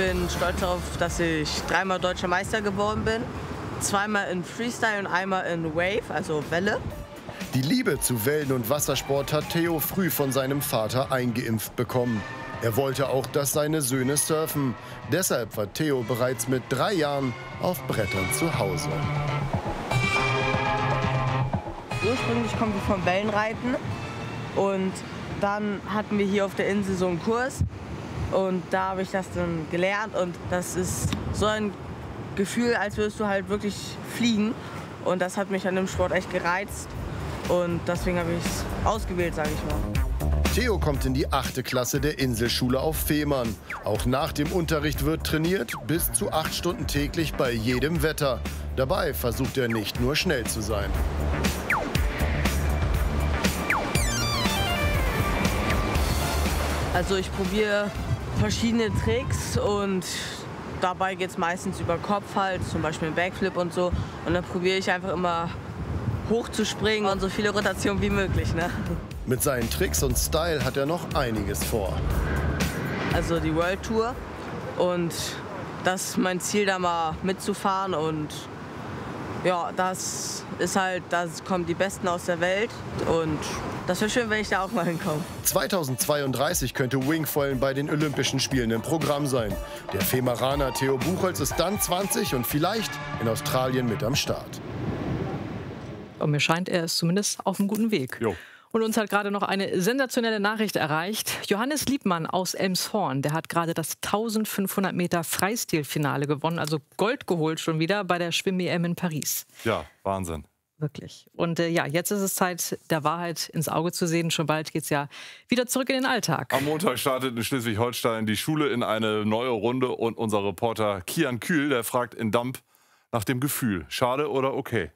bin stolz darauf, dass ich 3-mal Deutscher Meister geworden bin. 2-mal in Freestyle und 1-mal in Wave, also Welle. Die Liebe zu Wellen- und Wassersport hat Theo früh von seinem Vater eingeimpft bekommen. Er wollte auch, dass seine Söhne surfen. Deshalb war Theo bereits mit 3 Jahren auf Brettern zu Hause. Ursprünglich kommen wir vom Wellenreiten und dann hatten wir hier auf der Insel so einen Kurs und da habe ich das dann gelernt und das ist so ein Gefühl, als würdest du halt wirklich fliegen und das hat mich an dem Sport echt gereizt und deswegen habe ich es ausgewählt, sage ich mal. Theo kommt in die 8. Klasse der Inselschule auf Fehmarn. Auch nach dem Unterricht wird trainiert, bis zu 8 Stunden täglich bei jedem Wetter. Dabei versucht er nicht nur schnell zu sein. Also ich probiere verschiedene Tricks und dabei geht es meistens über Kopf halt, zum Beispiel einen Backflip und so. Und dann probiere ich einfach immer hoch zu springen und so viele Rotationen wie möglich. Ne? Mit seinen Tricks und Style hat er noch einiges vor. Also die World Tour und das ist mein Ziel, da mal mitzufahren und ja, das ist halt, da kommen die Besten aus der Welt und das wäre schön, wenn ich da auch mal hinkomme. 2032 könnte Wingfoilen bei den Olympischen Spielen im Programm sein. Der Fehmaraner Theo Buchholz ist dann 20 und vielleicht in Australien mit am Start. Und mir scheint, er ist zumindest auf einem guten Weg. Jo. Und uns hat gerade noch eine sensationelle Nachricht erreicht. Johannes Liebmann aus Elmshorn, der hat gerade das 1500 Meter Freistilfinale gewonnen, also Gold geholt schon wieder bei der Schwimm-EM in Paris. Ja, Wahnsinn. Wirklich. Und ja, jetzt ist es Zeit, der Wahrheit ins Auge zu sehen. Schon bald geht es ja wieder zurück in den Alltag. Am Montag startet in Schleswig-Holstein die Schule in eine neue Runde und unser Reporter Kian Kühl, der fragt in Damp nach dem Gefühl. Schade oder okay?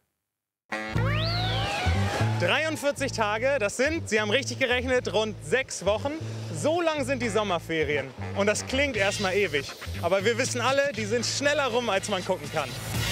43 Tage, das sind, Sie haben richtig gerechnet, rund 6 Wochen. So lang sind die Sommerferien. Und das klingt erstmal ewig. Aber wir wissen alle, die sind schneller rum, als man gucken kann.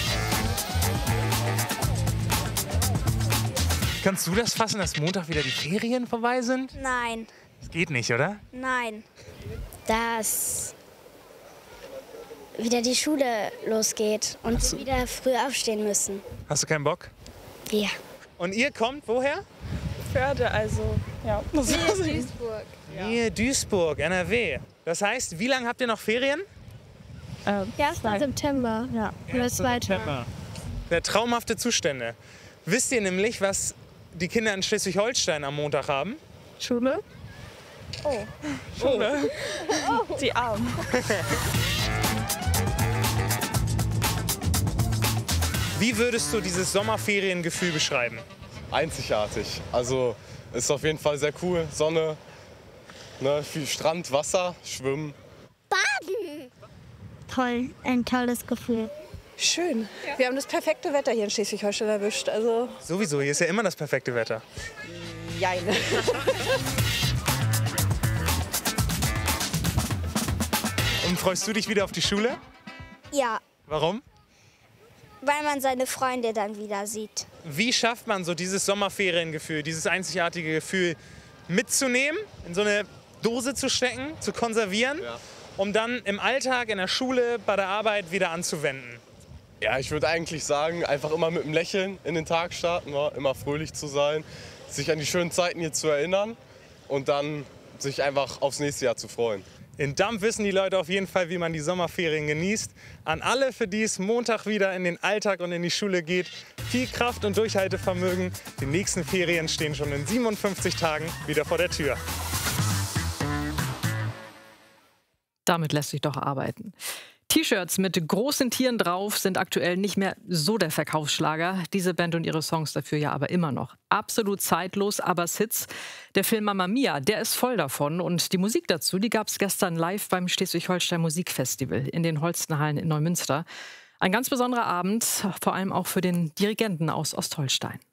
Kannst du das fassen, dass Montag wieder die Ferien vorbei sind? Nein, Das geht nicht, oder? nein. Dass wieder die Schule losgeht und wir wieder früh aufstehen müssen. Hast du keinen Bock? Ja. Und ihr kommt woher? Förde, also ja. Duisburg. Nähe Duisburg, NRW. Das heißt, wie lange habt ihr noch Ferien? 1. September. Ja. Oder 2. Ja, traumhafte Zustände. Wisst ihr nämlich, was die Kinder in Schleswig-Holstein am Montag haben? Schule. Oh. Schule. Oh. Die Armen. Wie würdest du dieses Sommerferiengefühl beschreiben? Einzigartig. Also ist auf jeden Fall sehr cool. Sonne, ne, viel Strand, Wasser, Schwimmen. Baden! Toll, ein tolles Gefühl. Schön. Wir haben das perfekte Wetter hier in Schleswig-Holstein erwischt. Also Sowieso, hier ist ja immer das perfekte Wetter. jein. Und freust du dich wieder auf die Schule? Ja, Warum? weil man seine Freunde dann wieder sieht. Wie schafft man so dieses Sommerferiengefühl, dieses einzigartige Gefühl mitzunehmen, in so eine Dose zu stecken, zu konservieren, um dann im Alltag, in der Schule, bei der Arbeit wieder anzuwenden? Ja, ich würde eigentlich sagen, einfach immer mit einem Lächeln in den Tag starten, ne? Immer fröhlich zu sein, sich an die schönen Zeiten hier zu erinnern und dann sich einfach aufs nächste Jahr zu freuen. In Damp wissen die Leute auf jeden Fall, wie man die Sommerferien genießt. An alle, für die es Montag wieder in den Alltag und in die Schule geht, viel Kraft und Durchhaltevermögen. Die nächsten Ferien stehen schon in 57 Tagen wieder vor der Tür. Damit lässt sich doch arbeiten. T-Shirts mit großen Tieren drauf sind aktuell nicht mehr so der Verkaufsschlager. Diese Band und ihre Songs dafür ja aber immer noch. Absolut zeitlos, aber Hits. Der Film Mamma Mia, der ist voll davon. Und die Musik dazu, die gab es gestern live beim Schleswig-Holstein Musikfestival in den Holstenhallen in Neumünster. Ein ganz besonderer Abend, vor allem auch für den Dirigenten aus Ostholstein.